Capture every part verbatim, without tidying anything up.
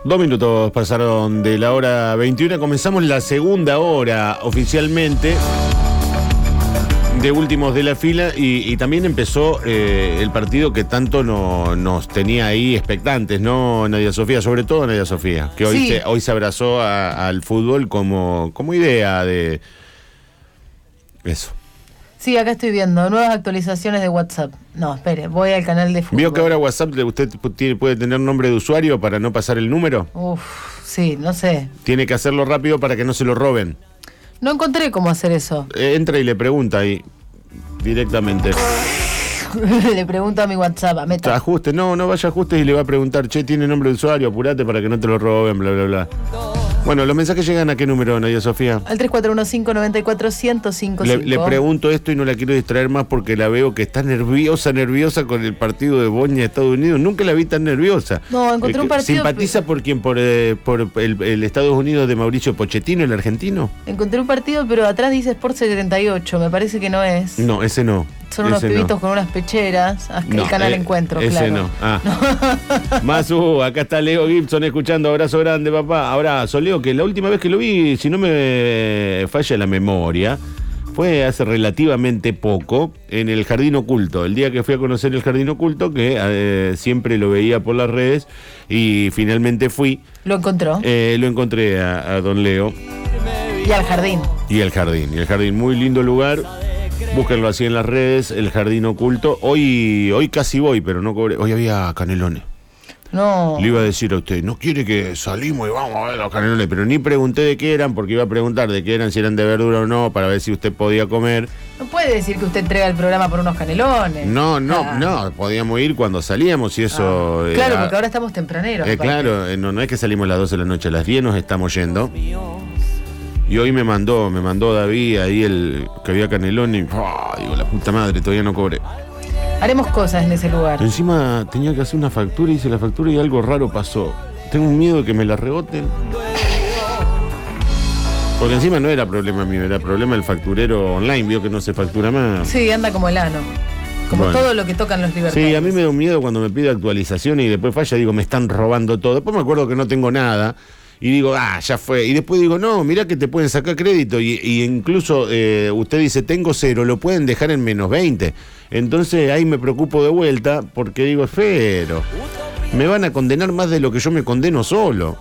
Dos minutos pasaron de la hora veintiuna. Comenzamos la segunda hora oficialmente de últimos de la fila y, y también empezó eh, el partido que tanto no, nos tenía ahí expectantes, ¿no, Nadia Sofía? Sobre todo Nadia Sofía, que hoy, Sí. se, hoy se abrazó a, al fútbol como, como idea de eso. Sí, acá estoy viendo nuevas actualizaciones de WhatsApp. No, espere, voy al canal de fútbol. ¿Vio que ahora WhatsApp usted tiene- puede tener nombre de usuario para no pasar el número? Uf, sí, no sé. Tiene que hacerlo rápido para que no se lo roben. No encontré cómo hacer eso. Eh, entra y le pregunta ahí directamente. Le pregunto a mi WhatsApp, a Meta. Ajuste, no, no vaya a ajustes y le va a preguntar, che, tiene nombre de usuario, apurate para que no te lo roben, bla, bla, bla. Bueno, los mensajes llegan a qué número, Nadia Sofía. Al tres cuatro uno cinco nueve cuatro cero cero cinco Le, cinco. le pregunto esto y no la quiero distraer más porque la veo que está nerviosa, nerviosa con el partido de Bosnia, Estados Unidos. Nunca la vi tan nerviosa. No, encontré un partido- ¿Simpatiza por quién? ¿Por, eh, por el, el Estados Unidos de Mauricio Pochettino, el argentino? Encontré un partido, pero atrás dice Sport setenta y ocho. Me parece que no es. No, ese no. Son unos ese pibitos no. con unas pecheras. Ah, No, el canal eh, Encuentro, ese claro. no. Ah. Masu, acá está Leo Gibson escuchando. Abrazo grande, papá. Abrazo, Leo, que la última vez que lo vi, si no me falla la memoria, fue hace relativamente poco en el Jardín Oculto. El día que fui a conocer el Jardín Oculto, que eh, siempre lo veía por las redes y finalmente fui. Lo encontró. Eh, lo encontré a, a don Leo Y al jardín. y el Jardín. Y el Jardín, muy lindo lugar. Búsquenlo así en las redes, el Jardín Oculto. Hoy, hoy casi voy, pero no cobré. Hoy había canelones. No. Le iba a decir a usted, ¿no quiere que salimos y vamos a ver los canelones? Pero ni pregunté de qué eran, porque iba a preguntar de qué eran, si eran de verdura o no, para ver si usted podía comer. No puede decir que usted entrega el programa por unos canelones. No, no, Ah. no, podíamos ir cuando salíamos y eso... Ah. eh, Claro, ah, porque ahora estamos tempraneros. eh, aparte. claro, eh, no, no es que salimos a las doce de la noche, a las diez nos estamos yendo. Y hoy me mandó, me mandó David ahí el que había canelones y... ¡ah! Digo, la puta madre, todavía no cobré. Haremos cosas en ese lugar. Encima tenía que hacer una factura, hice la factura y algo raro pasó. Tengo un miedo de que me la reboten. Porque encima no era problema mío, era problema del facturero online, vio que no se factura más. Sí, anda como el ano. Como Bueno. todo lo que tocan los libertarios. Sí, a mí me da un miedo cuando me pide actualizaciones y después falla, digo, me están robando todo. Después me acuerdo que no tengo nada y digo, ah, ya fue. Y después digo, no, mirá que te pueden sacar crédito y, y incluso eh, usted dice, tengo cero, lo pueden dejar en menos veinte. Entonces ahí me preocupo de vuelta porque digo, pero me van a condenar más de lo que yo me condeno solo.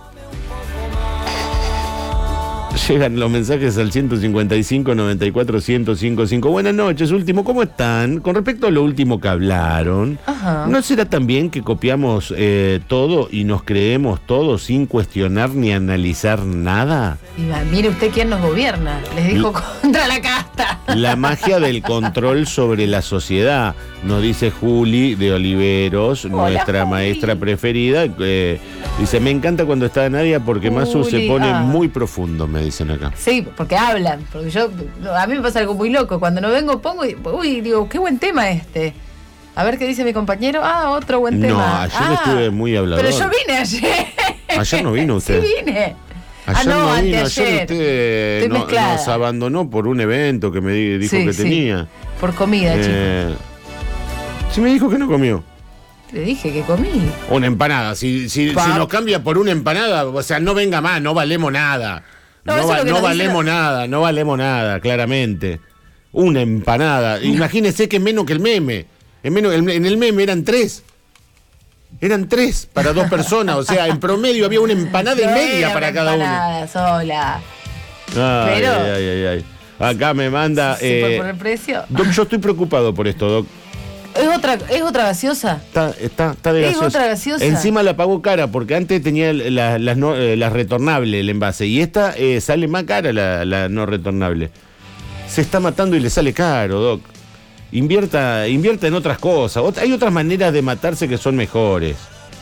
Llegan los mensajes al ciento cincuenta y cinco, noventa y cuatro, ciento cincuenta y cinco. Buenas noches, último, ¿cómo están? Con respecto a lo último que hablaron, Ajá. ¿no será también que copiamos eh, todo y nos creemos todo sin cuestionar ni analizar nada? Y va, mire usted quién nos gobierna. Les dijo contra la casta. La magia del control sobre la sociedad, nos dice Juli de Oliveros, Hola, nuestra Juli. maestra preferida. Eh, dice, me encanta cuando está Nadia porque Masu se Juli, pone ah. muy profundo, me dicen acá. Sí, porque hablan. Porque yo, a mí me pasa algo muy loco. Cuando no vengo pongo y, uy, digo, qué buen tema este. A ver qué dice mi compañero. Ah, otro buen No, tema. ayer Ah, estuve muy hablador. Pero yo vine ayer. Ayer no vino usted. Sí vine. Ayer ah, no, no vino, anteayer. ayer usted Estoy no- mezclada. nos abandonó por un evento que me di- dijo Sí, que sí. tenía. Por comida, Eh, sí me dijo que no comió. chicos. Le dije que comí. Una empanada. Si, si, Pa- si nos cambia por una empanada, o sea, no venga más, no valemos nada. No, No, eso va- es lo que no nos valemos dicen- nada, no valemos nada, claramente. Una empanada. Imagínese que es menos que el meme. En, menos, en en el meme eran tres. Eran tres para dos personas. O sea, en promedio había una empanada y No media era para una cada uno. empanada sola. Ay, Pero- ay, ay, ay. Acá me manda. Sí, eh, por, por el precio. Doc, yo estoy preocupado por esto, Doc. ¿Es otra, ¿Es otra gaseosa? Está, está, está de Es gaseosa. otra gaseosa. Encima la pagó cara, porque antes tenía la- las no, eh, las retornables el envase. Y esta eh, sale más cara, la, la no retornable. Se está matando y le sale caro, Doc. Invierta, invierta en otras cosas. Ot- hay otras maneras de matarse que son mejores.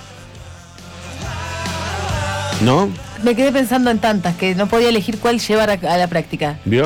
¿No? Me quedé pensando en tantas que no podía elegir cuál llevar a, a la práctica. ¿Vio?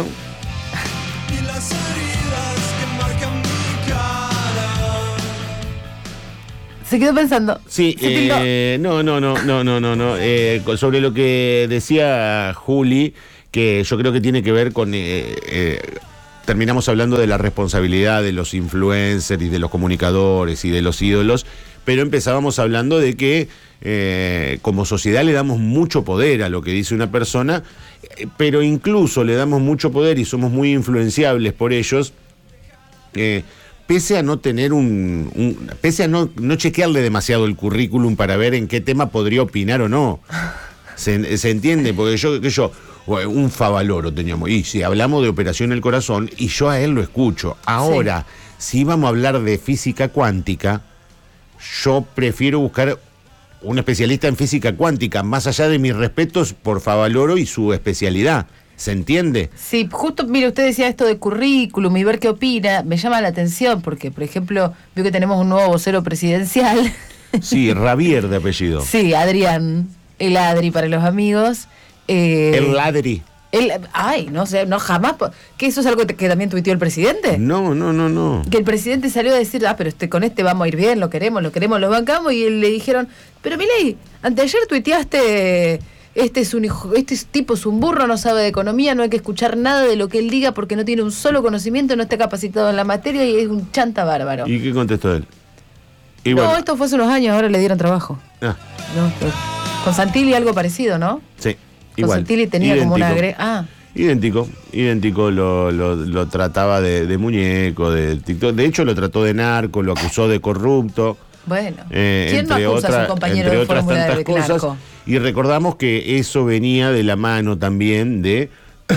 Se quedó pensando. Sí, Se tildó. eh, no, no, no, no, no, no, no. Eh, con- sobre lo que decía Juli, que yo creo que tiene que ver con... eh, eh, terminamos hablando de la responsabilidad de los influencers y de los comunicadores y de los ídolos, pero empezábamos hablando de que eh, como sociedad le damos mucho poder a lo que dice una persona, eh, pero incluso le damos mucho poder y somos muy influenciables por ellos, eh, pese a no tener un, un pese a no, no chequearle demasiado el currículum para ver en qué tema podría opinar o no. ¿Se, se entiende? Porque yo, que yo, un Favaloro teníamos, y si hablamos de Operación El Corazón, y yo a él lo escucho. Ahora, sí. Si íbamos a hablar de física cuántica, yo prefiero buscar un especialista en física cuántica, más allá de mis respetos por Favaloro y su especialidad. ¿Se entiende? Sí, justo, mire, usted decía esto de currículum y ver qué opina, me llama la atención porque, por ejemplo, veo que tenemos un nuevo vocero presidencial. Sí, Ravier de apellido. Sí, Adrián, el Adri para los amigos. Eh, el Adri. El, ay, no sé, no jamás. ¿Que eso es algo que, que también tuiteó el presidente? No, no, no, no. Que el presidente salió a decir, ah, pero este, con este vamos a ir bien, lo queremos, lo queremos, lo bancamos, y le dijeron, pero Milei, anteayer tuiteaste... Este es un hijo, este tipo es un burro, no sabe de economía, no hay que escuchar nada de lo que él diga porque no tiene un solo conocimiento, no está capacitado en la materia y es un chanta bárbaro. ¿Y qué contestó él? Y no, bueno. Esto fue hace unos años, ahora le dieron trabajo. Ah. No, pues, con Santilli algo parecido, ¿no? Sí, con igual. Santilli tenía idéntico. como una agre... Ah. Idéntico, idéntico, lo, lo, lo trataba de, de muñeco, de TikTok. De hecho, lo trató de narco, lo acusó de corrupto. Bueno, eh, ¿quién no entre acusa otra, a su compañero entre de otras fórmula tantas de cosas. narco? Y recordamos que eso venía de la mano también de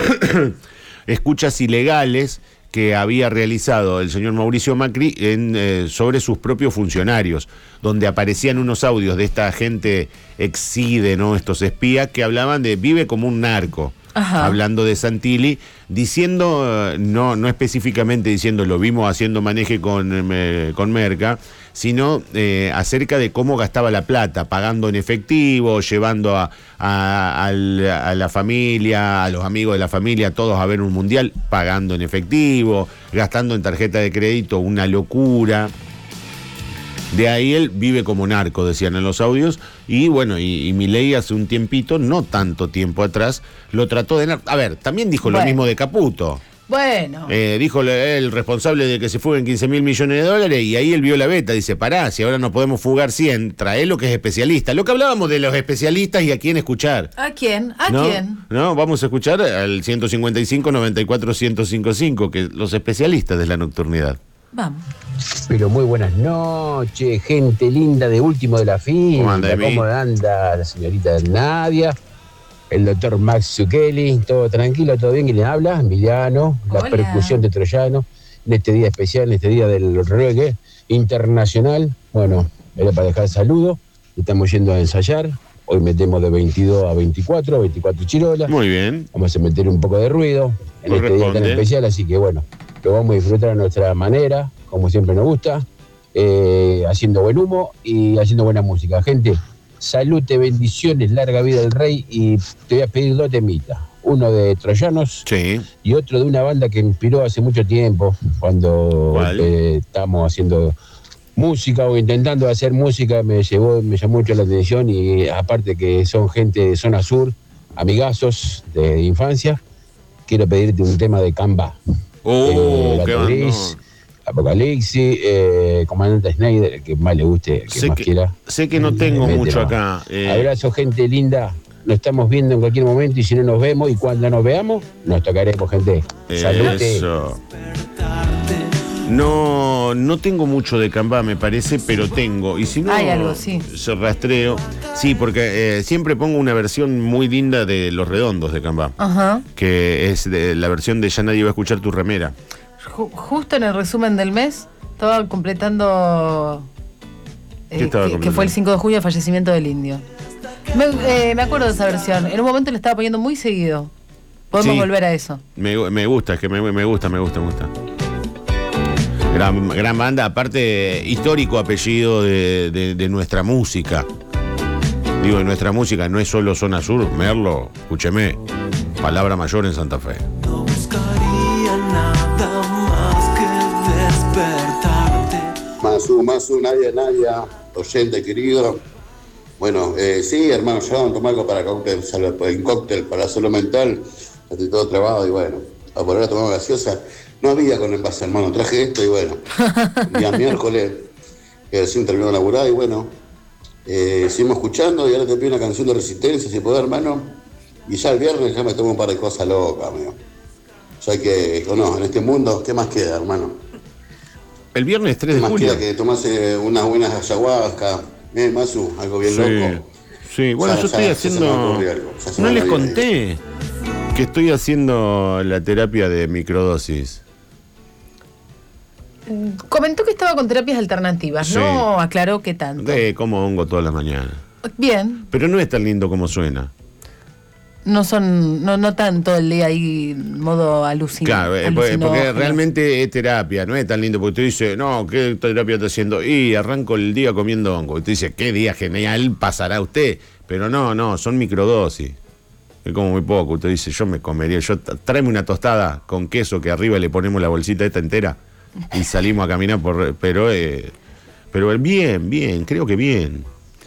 escuchas ilegales que había realizado el señor Mauricio Macri en, eh, sobre sus propios funcionarios, donde aparecían unos audios de esta gente exide, ¿no? Estos espías que hablaban de vive como un narco. Ajá. Hablando de Santilli, diciendo, no, no específicamente diciendo lo vimos haciendo maneje con, eh, con Merca, sino eh, acerca de cómo gastaba la plata, pagando en efectivo, llevando a, a, a, la, a la familia, a los amigos de la familia, todos a ver un mundial, pagando en efectivo, gastando en tarjeta de crédito, una locura. De ahí él vive como narco, decían en los audios, y bueno, y, y Milei hace un tiempito, no tanto tiempo atrás, lo trató de narco. A ver, también dijo bueno. lo mismo de Caputo. Bueno. Eh, dijo el responsable de que se fuguen quince mil millones de dólares, y ahí él vio la beta, dice, pará, si ahora no podemos fugar cien, trae lo que es especialista. Lo que hablábamos de los especialistas y a quién escuchar. ¿A quién? ¿A ¿No? quién? No, vamos a escuchar al ciento cincuenta y cinco, noventa y cuatro, ciento cincuenta y cinco, que los especialistas de la nocturnidad. Vamos. Pero muy buenas noches, gente linda de último de la fila. ¿Cómo anda, ¿Cómo anda la señorita Nadia? El doctor Max Zucchelli, todo tranquilo, todo bien, ¿quién le habla? Emiliano, la Hola. percusión de Troyano, en este día especial, en este día del reggae internacional. Bueno, era para dejar el saludo, estamos yendo a ensayar. Hoy metemos de veintidós a veinticuatro, veinticuatro chirolas. Muy bien. Vamos a meter un poco de ruido en este día tan especial, así que bueno, lo vamos a disfrutar a nuestra manera, como siempre nos gusta, eh, haciendo buen humo y haciendo buena música. Gente, salud, bendiciones, larga vida al rey, y te voy a pedir dos temitas. Uno de Troyanos, sí, y otro de una banda que me inspiró hace mucho tiempo, cuando eh, estábamos haciendo música o intentando hacer música, me llevó, me llamó mucho la atención, y aparte que son gente de zona sur, amigazos de infancia, quiero pedirte un tema de Camba. Oh, eh, qué Gris, Apocalipsis, eh, Comandante Schneider, el que más le guste, el que sé más que, quiera. Sé que no tengo eh, mucho mételo. acá. Eh. Abrazo, gente linda. Nos estamos viendo en cualquier momento, y si no nos vemos, y cuando nos veamos, nos tocaremos, gente. Salute. Eso. No, no tengo mucho de Cambá, me parece, pero tengo. Y si no, hay algo, sí. Se rastreo. Sí, porque eh, siempre pongo una versión muy linda de Los Redondos de Cambá. Ajá. Que es de, la versión de Ya nadie va a escuchar tu remera. Ju- justo en el resumen del mes, estaba completando... eh, ¿Qué estaba que, que completando? fue el cinco de junio, el fallecimiento del indio. Me, eh, me acuerdo de esa versión. En un momento la estaba poniendo muy seguido. Podemos Sí. volver a eso. Me, me gusta, es que me, me gusta, me gusta, me gusta. Gran, gran banda, aparte histórico apellido de, de, de nuestra música. Digo, de nuestra música, no es solo Zona Sur, Merlo, escúcheme, palabra mayor en Santa Fe. No buscaría nada más que despertarte. Masu, Masu, Nadia, Nadia, oyente querido. Bueno, eh, sí, hermano, ya vamos a tomar algo para cóctel, el cóctel para salud mental. Estoy todo trabado y bueno, a por ahora tomamos gaseosa. No había con envase, hermano, traje esto y bueno, día miércoles, que recién terminó de laburar y bueno, eh, seguimos escuchando y ahora te pido una canción de Resistencia, si podés, hermano. Y ya el viernes ya me tomo un par de cosas locas, amigo. Ya que, o no, en este mundo, ¿qué más queda, hermano? El viernes tres ¿Qué de más julio. queda que tomarse unas buenas ayahuasca? Eh, Masu, algo bien Sí, loco. sí, bueno, Ya- yo ya- estoy ya se me haciendo... ocurrió algo, ya se No me les ocurrió conté que estoy haciendo la terapia de microdosis. Comentó que estaba con terapias alternativas, Sí. no aclaró qué tanto. De como hongo toda la mañana. Bien, Pero no es tan lindo como suena. no son, no, no tan todo el día ahí en modo alucin Claro, eh, porque, porque alucinógeno. realmente es terapia, no es tan lindo, porque usted dice, no, ¿qué terapia está haciendo? Y arranco el día comiendo hongo. Y usted dice, qué día genial pasará usted. Pero no, no, son microdosis. Es como muy poco. Usted dice, yo me comería, yo tráeme una tostada con queso que arriba le ponemos la bolsita esta entera y salimos a caminar por... Pero, eh, pero bien, bien, creo que bien.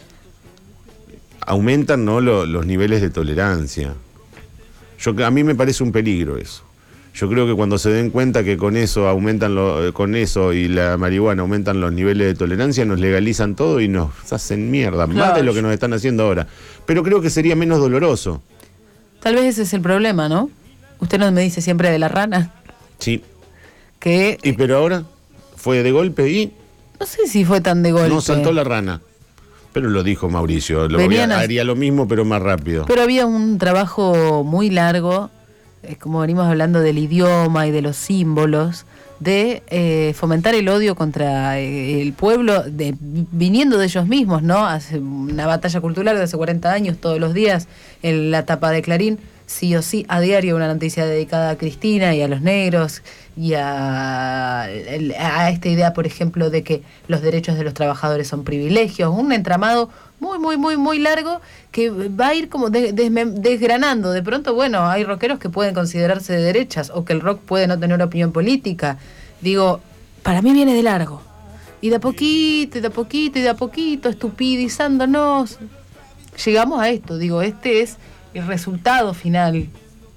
Aumentan, ¿no?, lo- los niveles de tolerancia. Yo, a mí me parece un peligro eso. Yo creo que cuando se den cuenta que con eso aumentan lo- con eso y la marihuana aumentan los niveles de tolerancia, nos legalizan todo y nos hacen mierda, más Claro. de lo que nos están haciendo ahora. Pero creo que sería menos doloroso. Tal vez ese es el problema, ¿no? Usted no me dice siempre de la rana, Sí. que Y pero ahora fue de golpe y no sé si fue tan de golpe. no saltó la rana. Pero lo dijo Mauricio, lo Venían voy a- a- haría lo mismo pero más rápido. Pero había un trabajo muy largo, es como venimos hablando del idioma y de los símbolos, de eh, fomentar el odio contra eh, el pueblo, de, viniendo de ellos mismos, ¿no? Hace una batalla cultural de hace cuarenta años, todos los días, en la tapa de Clarín, sí o sí, a diario una noticia dedicada a Cristina y a los negros y a, el- a esta idea, por ejemplo, de que los derechos de los trabajadores son privilegios, un entramado muy, muy, muy, muy largo que va a ir como de- desme- desgranando. De pronto, bueno, hay rockeros que pueden considerarse de derechas o que el rock puede no tener opinión política. Digo, para mí viene de largo. Y de a poquito, y de a poquito, y de a poquito, estupidizándonos. Llegamos a esto, digo, este es el resultado final.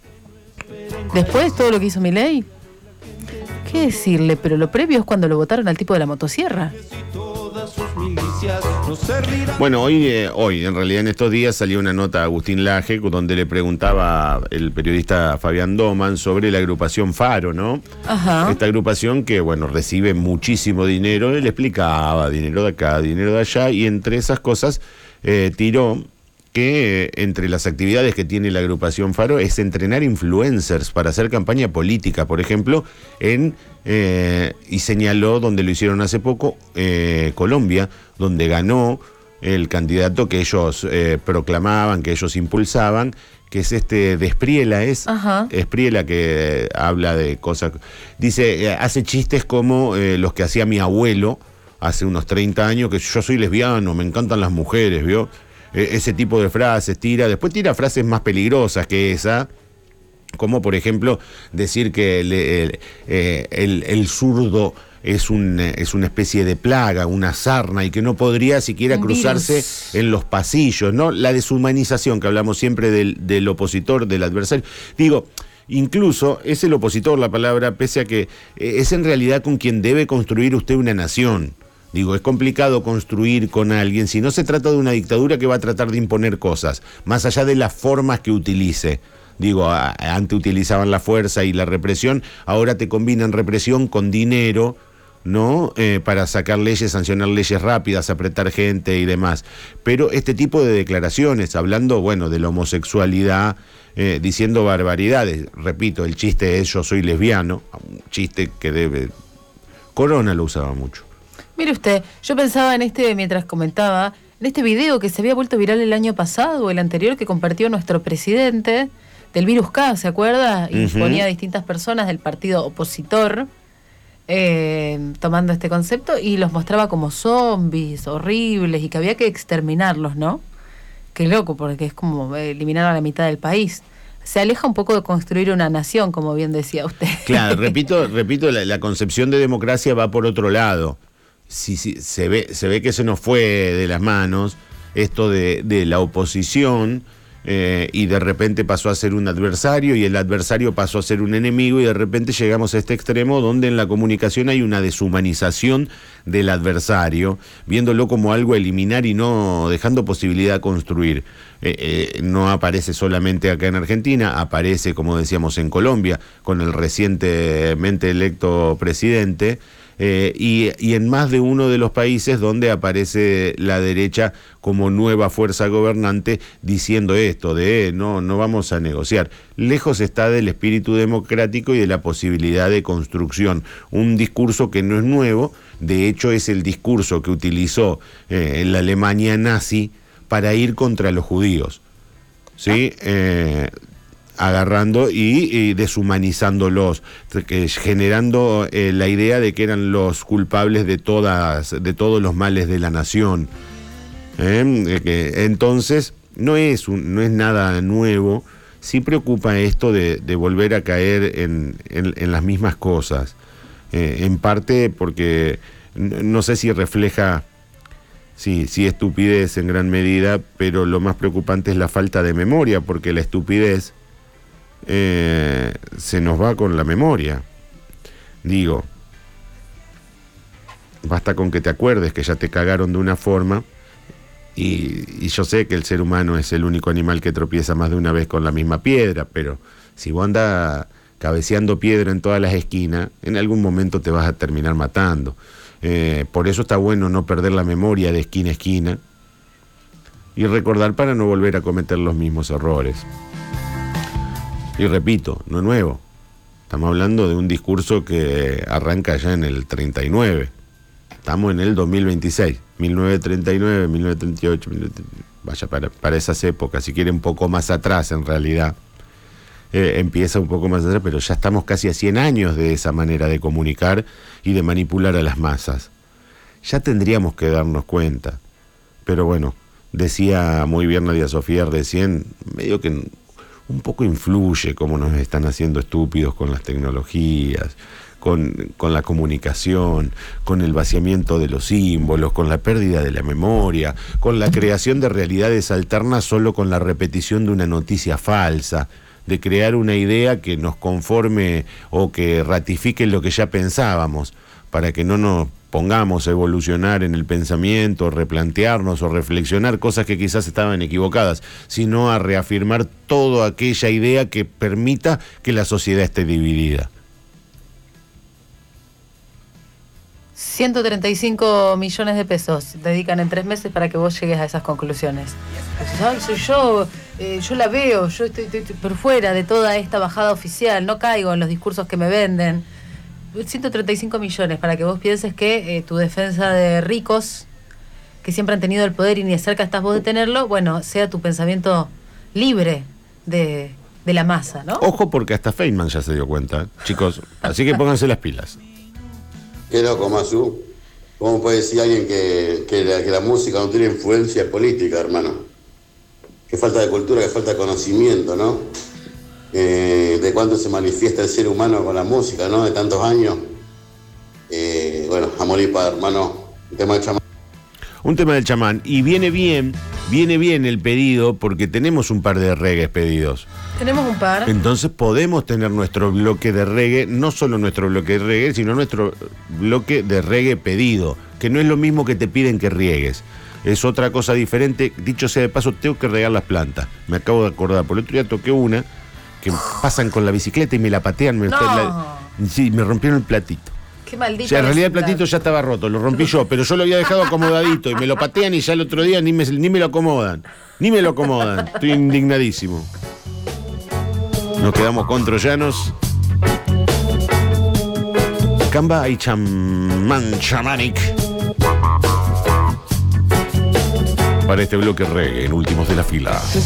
Después todo lo que hizo Milei, ¿qué decirle? Pero lo previo es cuando lo votaron al tipo de la motosierra. Bueno, hoy, eh, hoy, en realidad en estos días salió una nota a Agustín Laje donde le preguntaba el periodista Fabián Doman sobre la agrupación Faro, ¿no? Ajá. Esta agrupación que, bueno, recibe muchísimo dinero, él explicaba, dinero de acá, dinero de allá, y entre esas cosas eh, tiró que eh, entre las actividades que tiene la agrupación Faro es entrenar influencers para hacer campaña política, por ejemplo, en eh, y señaló donde lo hicieron hace poco, eh, Colombia, donde ganó el candidato que ellos eh, proclamaban, que ellos impulsaban, que es este de Espriela, es Ajá. Espriela, que eh, habla de cosas, dice, eh, hace chistes como eh, los que hacía mi abuelo hace unos treinta años, que yo soy lesbiano, me encantan las mujeres, ¿vio? Eh, ese tipo de frases tira, después tira frases más peligrosas que esa, como por ejemplo decir que el, el, eh, el, el zurdo es, un, es una especie de plaga, una sarna, y que no podría siquiera Un cruzarse virus. en los pasillos, ¿no? La deshumanización que hablamos siempre del, del opositor, del adversario. Digo, incluso es el opositor la palabra, pese a que eh, es en realidad con quien debe construir usted una nación. Digo, es complicado construir con alguien si no se trata de una dictadura que va a tratar de imponer cosas, más allá de las formas que utilice. Digo, a- antes utilizaban la fuerza y la represión, ahora te combinan represión con dinero, ¿no? Eh, para sacar leyes, sancionar leyes rápidas, apretar gente y demás. Pero este tipo de declaraciones, hablando, bueno, de la homosexualidad, eh, diciendo barbaridades, repito, el chiste es yo soy lesbiano, un chiste que debe... Corona lo usaba mucho. Mire usted, yo pensaba en este, mientras comentaba, en este video que se había vuelto viral el año pasado o el anterior que compartió nuestro presidente del virus K, ¿se acuerda? Y Ujú. ponía a distintas personas del partido opositor eh, tomando este concepto y los mostraba como zombies horribles y que había que exterminarlos, ¿no? Qué loco, porque es como eliminar a la mitad del país. Se aleja un poco de construir una nación, como bien decía usted. Claro, repito, repito, la, la concepción de democracia va por otro lado. Si, si, se ve, se ve que se nos fue de las manos esto de, de la oposición Eh, y de repente pasó a ser un adversario y el adversario pasó a ser un enemigo y de repente llegamos a este extremo donde en la comunicación hay una deshumanización del adversario, viéndolo como algo a eliminar y no dejando posibilidad de construir. Eh, eh, no aparece solamente acá en Argentina, aparece, como decíamos, en Colombia con el recientemente electo presidente. Eh, y, y en más de uno de los países donde aparece la derecha como nueva fuerza gobernante diciendo esto de eh, no, no vamos a negociar. Lejos está del espíritu democrático y de la posibilidad de construcción. Un discurso que no es nuevo, de hecho es el discurso que utilizó eh, en la Alemania nazi para ir contra los judíos, ¿sí? Eh, agarrando y, y deshumanizándolos, generando eh, la idea de que eran los culpables de todas, de todos los males de la nación. ¿Eh? Que, entonces, no es, un, no es nada nuevo. Sí preocupa esto de, de volver a caer en, en, en las mismas cosas. Eh, en parte porque no sé si refleja, sí, sí, estupidez en gran medida, pero lo más preocupante es la falta de memoria, porque la estupidez Eh, se nos va con la memoria. Digo, basta con que te acuerdes que ya te cagaron de una forma y, y yo sé que el ser humano es el único animal que tropieza más de una vez con la misma piedra, pero si vos andás cabeceando piedra en todas las esquinas, en algún momento te vas a terminar matando. Eh, por eso está bueno no perder la memoria de esquina a esquina y recordar para no volver a cometer los mismos errores. Y repito, no es nuevo. Estamos hablando de un discurso que arranca ya en el treinta y nueve. Estamos en el dos mil veintiséis. mil novecientos treinta y nueve, mil novecientos treinta y ocho. Vaya, para, para esas épocas, si quiere un poco más atrás en realidad. Eh, empieza un poco más atrás, pero ya estamos casi a cien años de esa manera de comunicar y de manipular a las masas. Ya tendríamos que darnos cuenta. Pero bueno, decía muy bien Nadia Sofía recién, medio que un poco influye cómo nos están haciendo estúpidos con las tecnologías, con, con la comunicación, con el vaciamiento de los símbolos, con la pérdida de la memoria, con la creación de realidades alternas solo con la repetición de una noticia falsa, de crear una idea que nos conforme o que ratifique lo que ya pensábamos, para que no nos pongamos a evolucionar en el pensamiento, replantearnos o reflexionar cosas que quizás estaban equivocadas, sino a reafirmar toda aquella idea que permita que la sociedad esté dividida. ciento treinta y cinco millones de pesos dedican en tres meses para que vos llegues a esas conclusiones. Ay, soy yo, eh, yo la veo, yo estoy, estoy, estoy por fuera de toda esta bajada oficial, no caigo en los discursos que me venden. ciento treinta y cinco millones para que vos pienses que eh, tu defensa de ricos que siempre han tenido el poder y ni de cerca estás vos de tenerlo, bueno, sea tu pensamiento libre de, de la masa, ¿no? Ojo, porque hasta Feynman ya se dio cuenta, chicos, así que pónganse las pilas. Qué loco, Masu. ¿Cómo puede decir alguien que, que, la, que la música no tiene influencia política, hermano? Qué falta de cultura, qué falta de conocimiento, ¿no? Eh, de cuánto se manifiesta el ser humano con la música, ¿no? De tantos años. Eh, bueno, a morir para, hermano, un tema del chamán. Un tema del chamán. Y viene bien, viene bien el pedido, porque tenemos un par de reggaes pedidos. Tenemos un par. Entonces podemos tener nuestro bloque de reggae, no solo nuestro bloque de reggae, sino nuestro bloque de reggae pedido, que no es lo mismo que te piden que riegues. Es otra cosa diferente. Dicho sea de paso, tengo que regar las plantas. Me acabo de acordar, por el otro día toqué una que pasan con la bicicleta y me la patean. Me, no. la, sí, me rompieron el platito. Qué maldito. O sea, en realidad el platito ya estaba roto, lo rompí yo, pero yo lo había dejado acomodadito y me lo patean y ya el otro día ni me, ni me lo acomodan. Ni me lo acomodan. Estoy indignadísimo. Nos quedamos con troyanos. Camba y chamán chamanic. Para este bloque reggae en Últimos de la Fila.